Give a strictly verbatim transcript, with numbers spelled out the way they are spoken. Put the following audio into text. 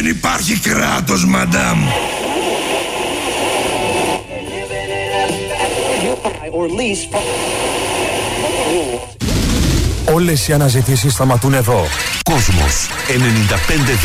Δεν υπάρχει κράτος, μαντάμ. Όλες οι αναζητήσεις σταματούν εδώ. Κόσμος ενενήντα πέντε